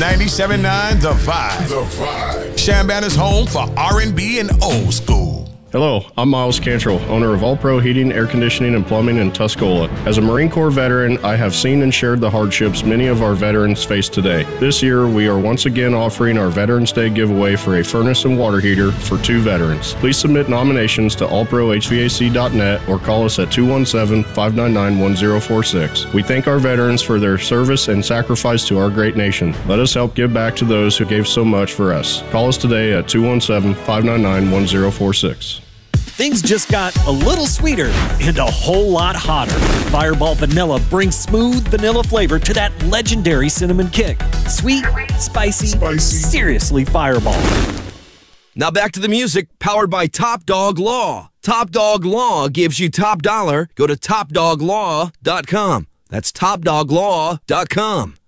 97.9 The Vibe. The Vibe. Chambana's home for R&B and old school. Hello, I'm Miles Cantrell, owner of All Pro Heating, Air Conditioning, and Plumbing in Tuscola. As a Marine Corps veteran, I have seen and shared the hardships many of our veterans face today. This year, we are once again offering our Veterans Day giveaway for a furnace and water heater for 2 veterans. Please submit nominations to allprohvac.net or call us at 217-599-1046. We thank our veterans for their service and sacrifice to our great nation. Let us help give back to those who gave so much for us. Call us today at 217-599-1046. Things just got a little sweeter and a whole lot hotter. Fireball Vanilla brings smooth vanilla flavor to that legendary cinnamon kick. Sweet, spicy, seriously Fireball. Now back to the music, powered by Top Dog Law. Top Dog Law gives you top dollar. Go to topdoglaw.com. That's topdoglaw.com.